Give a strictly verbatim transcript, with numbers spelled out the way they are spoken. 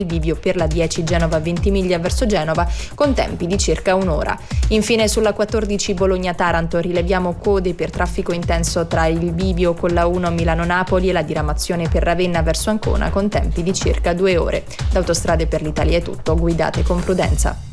il bivio per la dieci Genova-Ventimiglia verso Genova con tempi di circa un'ora. Infine sulla quattordici Bologna-Taranto rileviamo code per traffico intenso tra il bivio con la uno Milano-Napoli e la diramazione per Ravenna verso Ancona con tempi di circa due ore. Da Autostrade per l'Italia è tutto, guidate con prudenza.